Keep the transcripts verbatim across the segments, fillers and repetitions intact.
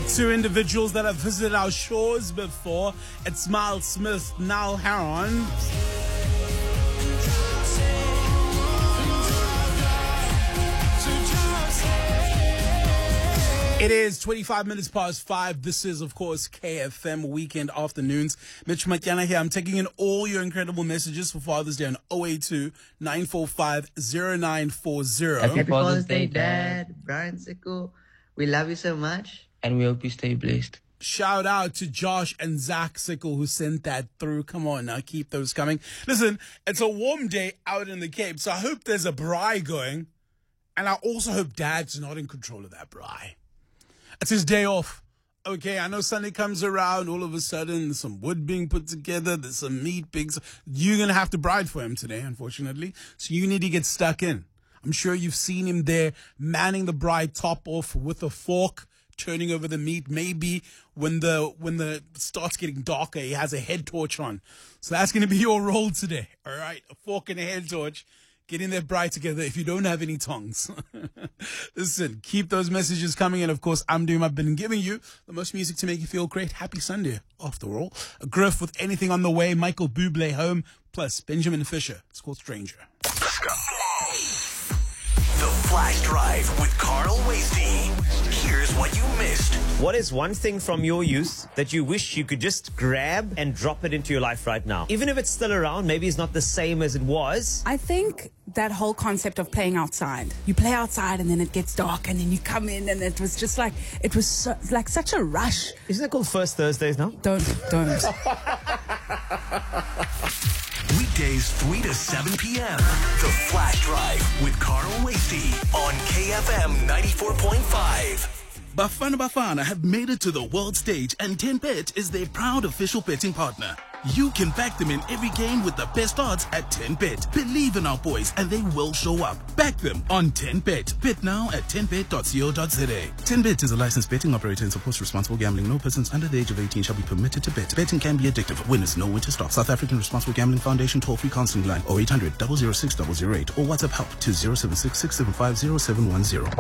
Two individuals that have visited our shores before. It's Miles Smith, Niall Heron. It is twenty-five minutes past five. This is, of course, K F M Weekend Afternoons. Mitch Matyana here. I'm taking in all your incredible messages for Father's Day on zero eight two, nine four five, zero nine four zero. Happy Father's Day, Dad. Brian Sickle. We love you so much. And we hope you stay blessed. Shout out to Josh and Zach Sickle who sent that through. Come on now, keep those coming. Listen, it's a warm day out in the Cape, so I hope there's a braai going. And I also hope Dad's not in control of that braai. It's his day off. Okay, I know Sunday comes around, all of a sudden there's some wood being put together, there's some meat being... You're going to have to bride for him today, unfortunately. So you need to get stuck in. I'm sure you've seen him there manning the bride top off with a fork, turning over the meat. Maybe when the when the starts getting darker, he has a head torch on. So that's going to be your role today, all right? A fork and a head torch. Getting that bride together if you don't have any tongues. Listen, keep those messages coming. And of course, I'm doing my bit and giving you the most music to make you feel great. Happy Sunday, after all. A Griff with Anything on the Way, Michael Bublé Home, plus Benjamin Fisher. It's called Stranger. Let's go. The Flash Drive with Carl Wasty. Here's what you missed. What is one thing from your youth that you wish you could just grab and drop it into your life right now? Even if it's still around, maybe it's not the same as it was. I think that whole concept of playing outside. You play outside and then it gets dark and then you come in and it was just like, it was so, like such a rush. Isn't it called First Thursdays now? Don't, don't. Weekdays three to seven p.m. The Flash Drive with Carl Wasty on K F M ninety-four point five. Bafana Bafana have made it to the world stage and ten bet is their proud official betting partner. You can back them in every game with the best odds at ten bet. Believe in our boys and they will show up. Back them on ten bet. Bet now at ten bet dot co dot za. ten bet is a licensed betting operator and supports responsible gambling. No persons under the age of eighteen shall be permitted to bet. Betting can be addictive. Winners know when to stop. South African Responsible Gambling Foundation toll-free counseling line oh eight hundred, double oh six, double oh eight or WhatsApp help to zero seven six, six seven five, zero seven one zero.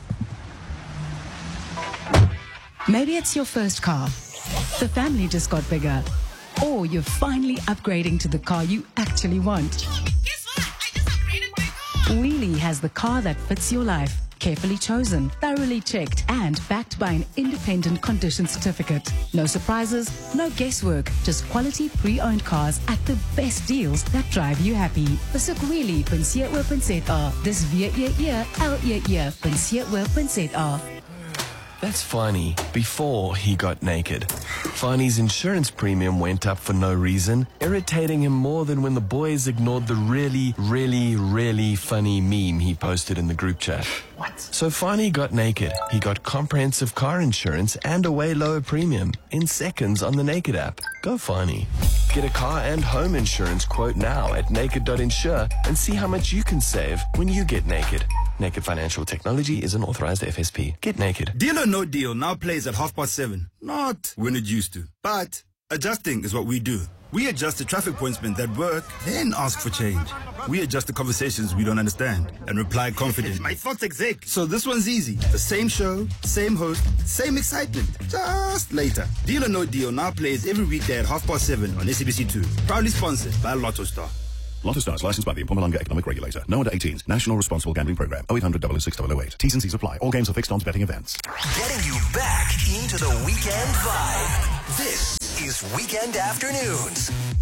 Maybe it's your first car. The family just got bigger. Or you're finally upgrading to the car you actually want. Guess what? I just upgraded my car. Wheelie has the car that fits your life. Carefully chosen, thoroughly checked, and backed by an independent condition certificate. No surprises, no guesswork, just quality pre-owned cars at the best deals that drive you happy. Besoek wheelie dot co dot za. Dis W E E L E E dot co dot za. That's Fani before he got naked. Fani's insurance premium went up for no reason, irritating him more than when the boys ignored the really, really, really funny meme he posted in the group chat. What? So Fani got naked. He got comprehensive car insurance and a way lower premium in seconds on the Naked app. Go Fani. Get a car and home insurance quote now at naked dot insure and see how much you can save when you get naked. Naked Financial Technology is an authorized F S P. Get naked. Deal or No Deal now plays at half past seven. Not when it used to. But adjusting is what we do. We adjust the traffic pointsmen that work, then ask for change. We adjust the conversations we don't understand and reply confidently. My thoughts exec. So this one's easy. The same show, same host, same excitement. Just later. Deal or No Deal now plays every weekday at half past seven on S A B C two. Proudly sponsored by Lotto Star. Lotto Star is licensed by the Mpumalanga Economic Regulator. No under eighteens. National Responsible Gambling Program. oh eight hundred, double oh six, double oh eight. T's and C's apply. All games are fixed odds betting events. Getting you back into the weekend vibe. This is Weekend Afternoons.